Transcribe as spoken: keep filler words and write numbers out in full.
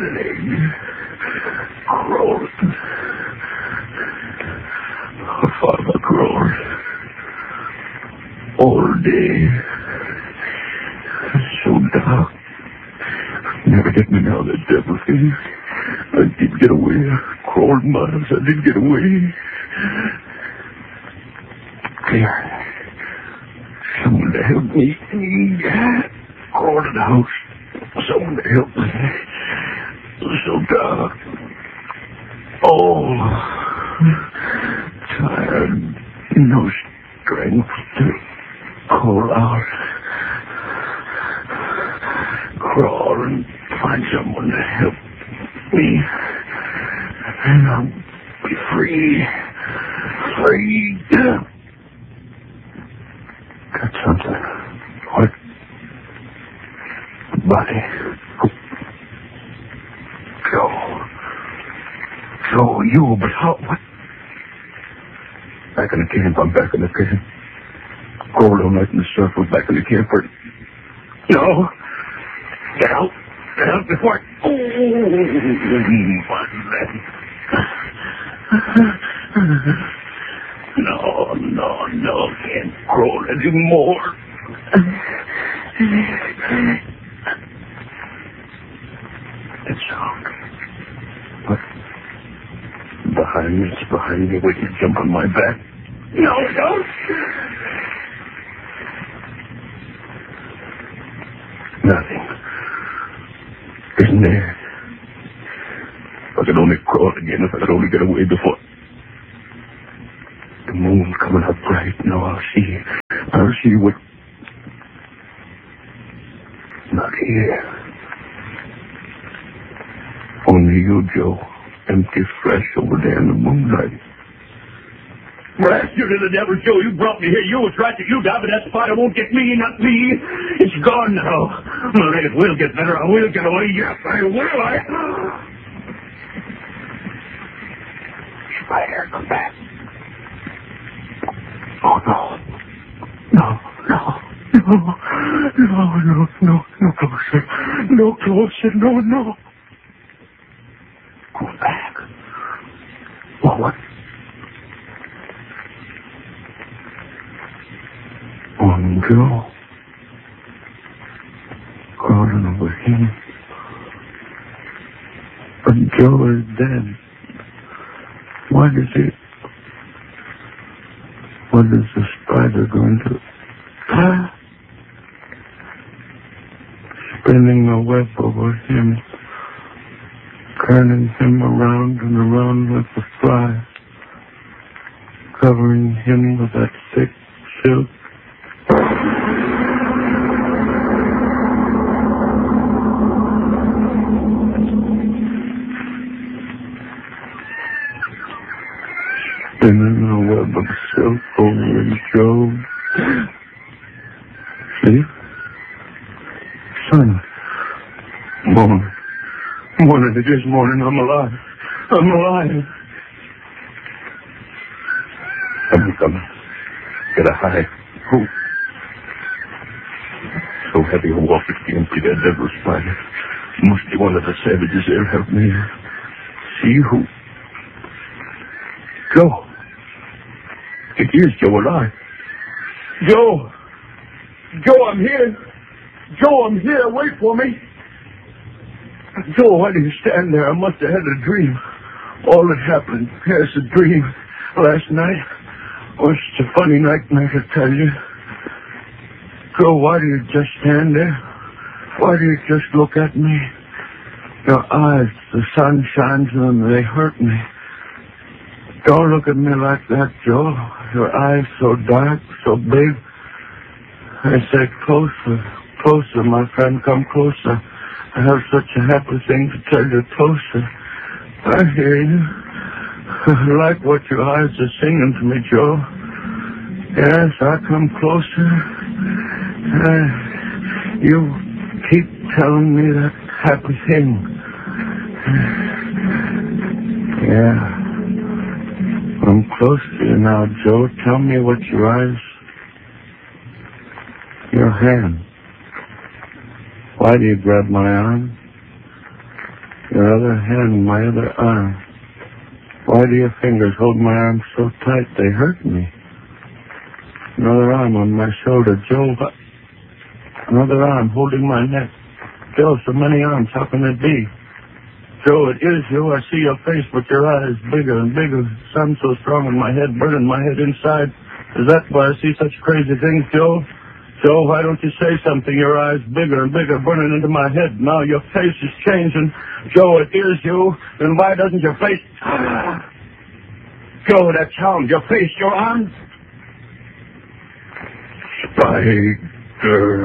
leg. Crawling. Father crawled. All day. So dark. Never get me now, that devil thing. I did get away. I crawled miles. I did get away. Clear. Someone to help me. Crawled to the house. Someone to help me. So dark. Oh. Tired. No strength to call out. Crawl and find someone to help me. And I'll be free. Free. Got something. What? A body. Joe. Joe, you, but how? What? Back in the camp. I'm back in the camp. Cold all night in the surf. We're back in the camp. For... No. Get out. Get out before I... Oh, no, no, no. Can't crawl anymore. That sound. What? Behind me. It's behind me. Waiting to jump on my back. No, don't. Nothing. Isn't there? If I could only crawl again, if I could only get away before... The moon coming up bright. Now I'll see. I'll see what... Not here. Only you, Joe. Empty flesh over there in the moonlight. Blast you to the devil, Joe. You brought me here. You was right that you died, but that spider won't get me, not me. It's gone now. Well, it will get better. I will get away. Yes, I will. I... Spider, come back. Oh, no. No, no, no. No, no, no, no closer. No closer. No, no. Go back. Well, what? On Joe. Crawling over him. But Joe is dead. What is it? What is the spider going to... Ah! Spinning a web over him. Turning him around and around like a fly. Covering him with that thick silk. Spinning a web of silk over Joe. See? Sun. Morning. Morning. It is morning. I'm alive. I'm alive. Come, come. Get a high. Who? So heavy a walk it can't be that devil spider. Must be one of the savages there. Help me. See who? Joe. It is Joe alive. Joe. Joe, I'm here. Joe, I'm here. Wait for me. Joe, why do you stand there? I must have had a dream. All that happened, yes, a dream. Last night was a funny nightmare, I tell you. Joe, why do you just stand there? Why do you just look at me? Your eyes, the sun shines on them, they hurt me. Don't look at me like that, Joe. Your eyes so dark, so big. I said, closer, closer, my friend, come closer. I have such a happy thing to tell you, closer. I hear you. I like what your eyes are singing to me, Joe. Yes, I come closer. Uh, you keep telling me that happy thing. Yeah. I'm close to you now, Joe. Tell me what your eyes... Your hand. Why do you grab my arm? Your other hand, my other arm. Why do your fingers hold my arms so tight they hurt me? Another arm on my shoulder. Joe, another arm holding my neck. Joe, so many arms, how can it be? Joe, it is you. I see your face, but your eyes bigger and bigger. Sun so strong in my head, burning my head inside. Is that why I see such crazy things, Joe? Joe, why don't you say something? Your eyes bigger and bigger, burning into my head. Now your face is changing. Joe, it is you. Then why doesn't your face... Ah! Joe, that sound. Your face, your arms. Spider.